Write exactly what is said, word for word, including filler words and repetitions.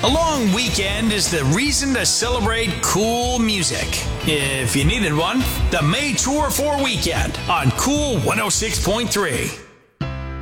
A long weekend is the reason to celebrate cool music. If you needed one, the May Tour four weekend on Cool one oh six point three.